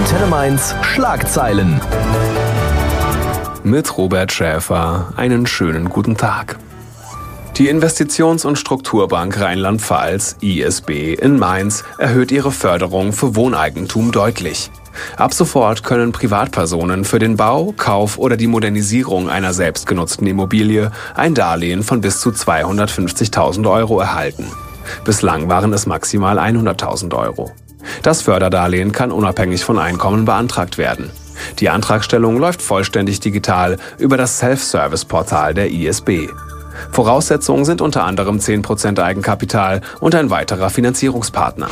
Antenne Mainz Schlagzeilen. Mit Robert Schäfer einen schönen guten Tag. Die Investitions- und Strukturbank Rheinland-Pfalz, ISB, in Mainz erhöht ihre Förderung für Wohneigentum deutlich. Ab sofort können Privatpersonen für den Bau, Kauf oder die Modernisierung einer selbstgenutzten Immobilie ein Darlehen von bis zu 250.000 Euro erhalten. Bislang waren es maximal 100.000 Euro. Das Förderdarlehen kann unabhängig von Einkommen beantragt werden. Die Antragstellung läuft vollständig digital über das Self-Service-Portal der ISB. Voraussetzungen sind unter anderem 10% Eigenkapital und ein weiterer Finanzierungspartner.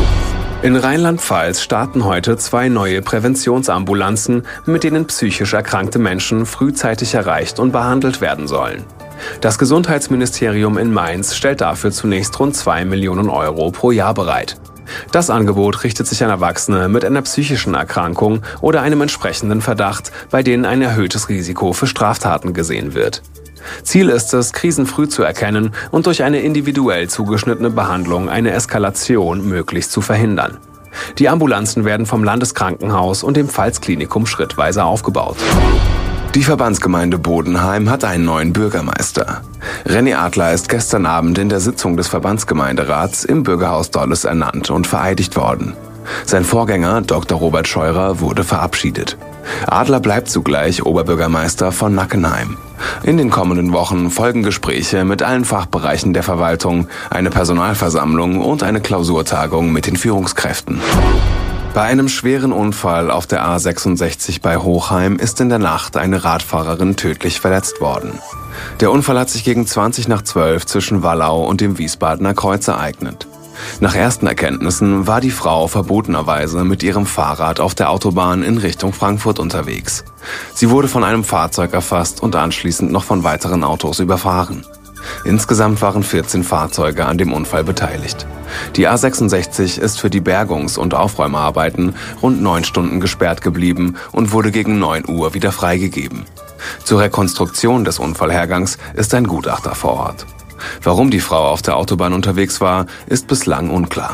In Rheinland-Pfalz starten heute 2 neue Präventionsambulanzen, mit denen psychisch erkrankte Menschen frühzeitig erreicht und behandelt werden sollen. Das Gesundheitsministerium in Mainz stellt dafür zunächst rund 2 Millionen Euro pro Jahr bereit. Das Angebot richtet sich an Erwachsene mit einer psychischen Erkrankung oder einem entsprechenden Verdacht, bei denen ein erhöhtes Risiko für Straftaten gesehen wird. Ziel ist es, Krisen früh zu erkennen und durch eine individuell zugeschnittene Behandlung eine Eskalation möglichst zu verhindern. Die Ambulanzen werden vom Landeskrankenhaus und dem Pfalzklinikum schrittweise aufgebaut. Die Verbandsgemeinde Bodenheim hat einen neuen Bürgermeister. René Adler ist gestern Abend in der Sitzung des Verbandsgemeinderats im Bürgerhaus Dolles ernannt und vereidigt worden. Sein Vorgänger, Dr. Robert Scheurer, wurde verabschiedet. Adler bleibt zugleich Oberbürgermeister von Nackenheim. In den kommenden Wochen folgen Gespräche mit allen Fachbereichen der Verwaltung, eine Personalversammlung und eine Klausurtagung mit den Führungskräften. Bei einem schweren Unfall auf der A66 bei Hochheim ist in der Nacht eine Radfahrerin tödlich verletzt worden. Der Unfall hat sich gegen 11:20 zwischen Wallau und dem Wiesbadener Kreuz ereignet. Nach ersten Erkenntnissen war die Frau verbotenerweise mit ihrem Fahrrad auf der Autobahn in Richtung Frankfurt unterwegs. Sie wurde von einem Fahrzeug erfasst und anschließend noch von weiteren Autos überfahren. Insgesamt waren 14 Fahrzeuge an dem Unfall beteiligt. Die A66 ist für die Bergungs- und Aufräumarbeiten rund 9 Stunden gesperrt geblieben und wurde gegen 9 Uhr wieder freigegeben. Zur Rekonstruktion des Unfallhergangs ist ein Gutachter vor Ort. Warum die Frau auf der Autobahn unterwegs war, ist bislang unklar.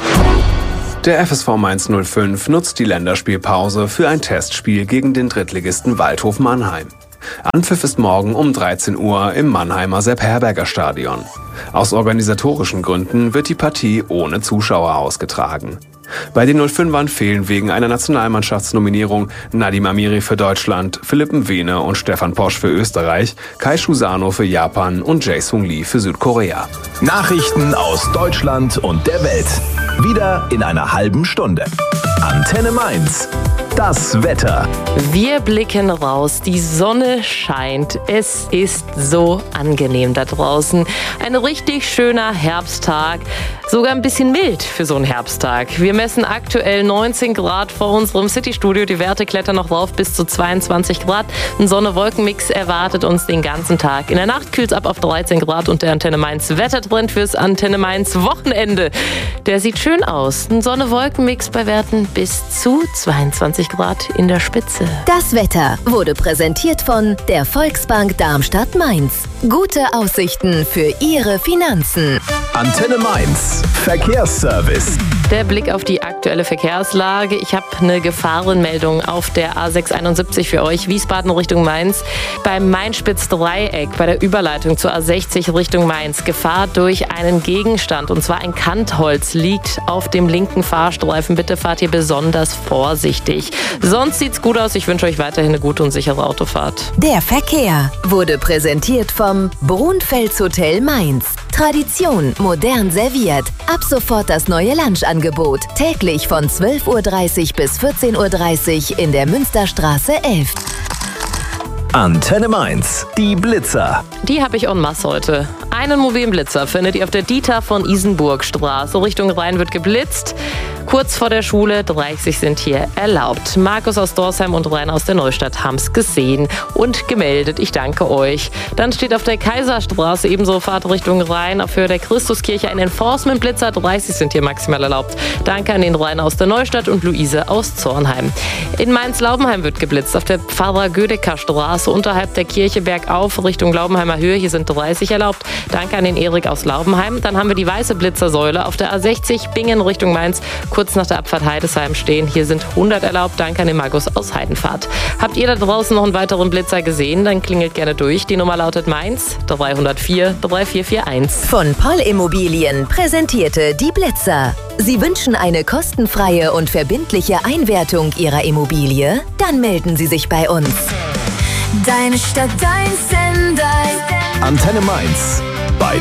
Der FSV Mainz 05 nutzt die Länderspielpause für ein Testspiel gegen den Drittligisten Waldhof Mannheim. Anpfiff ist morgen um 13 Uhr im Mannheimer Sepp-Herberger-Stadion. Aus organisatorischen Gründen wird die Partie ohne Zuschauer ausgetragen. Bei den 05ern fehlen wegen einer Nationalmannschaftsnominierung Nadim Amiri für Deutschland, Philipp Mwene und Stefan Posch für Österreich, Kai Shusano für Japan und Jae-Sung Lee für Südkorea. Nachrichten aus Deutschland und der Welt. Wieder in einer halben Stunde. Antenne Mainz. Das Wetter. Wir blicken raus, die Sonne scheint, es ist so angenehm da draußen. Ein richtig schöner Herbsttag, sogar ein bisschen mild für so einen Herbsttag. Wir messen aktuell 19 Grad vor unserem Citystudio, die Werte klettern noch rauf bis zu 22 Grad. Ein Sonne-Wolken-Mix erwartet uns den ganzen Tag. In der Nacht kühlt es ab auf 13 Grad und der Antenne Mainz Wettertrend fürs Antenne Mainz Wochenende. Der sieht schön aus, ein Sonne-Wolken-Mix bei Werten bis zu 22 Grad in der Spitze. Das Wetter wurde präsentiert von der Volksbank Darmstadt-Mainz. Gute Aussichten für Ihre Finanzen. Antenne Mainz. Verkehrsservice. Der Blick auf die aktuelle Verkehrslage. Ich habe eine Gefahrenmeldung auf der A671 für euch. Wiesbaden Richtung Mainz. Beim Mainspitz-Dreieck, bei der Überleitung zur A60 Richtung Mainz. Gefahr durch einen Gegenstand, und zwar ein Kantholz, liegt auf dem linken Fahrstreifen. Bitte fahrt hier besonders vorsichtig. Sonst sieht's gut aus. Ich wünsche euch weiterhin eine gute und sichere Autofahrt. Der Verkehr wurde präsentiert vom Brunfels Hotel Mainz. Tradition modern serviert. Ab sofort das neue Lunchangebot. Täglich von 12:30 Uhr bis 14:30 Uhr in der Münsterstraße 11. Antenne Mainz. Die Blitzer. Die habe ich en masse heute. Einen mobilen Blitzer findet ihr auf der Dieter von Isenburg-Straße. Richtung Rhein wird geblitzt. Kurz vor der Schule, 30 sind hier erlaubt. Markus aus Dorsheim und Rainer aus der Neustadt haben es gesehen und gemeldet. Ich danke euch. Dann steht auf der Kaiserstraße ebenso Fahrt Richtung Rhein auf Höhe der Christuskirche ein Enforcement-Blitzer. 30 sind hier maximal erlaubt. Danke an den Rainer aus der Neustadt und Luise aus Zornheim. In Mainz-Laubenheim wird geblitzt. Auf der Pfarrer-Gödecker-Straße unterhalb der Kirche bergauf Richtung Laubenheimer Höhe. Hier sind 30 erlaubt. Danke an den Erik aus Laubenheim. Dann haben wir die weiße Blitzersäule auf der A60 Bingen Richtung Mainz. kurz nach der Abfahrt Heidesheim stehen. Hier sind 100 erlaubt. Danke an den Markus aus Heidenfahrt. Habt ihr da draußen noch einen weiteren Blitzer gesehen? Dann klingelt gerne durch. Die Nummer lautet Mainz 304 3441. Von Poll Immobilien präsentierte die Blitzer. Sie wünschen eine kostenfreie und verbindliche Einwertung Ihrer Immobilie? Dann melden Sie sich bei uns. Deine Stadt, dein Sender. Antenne Mainz.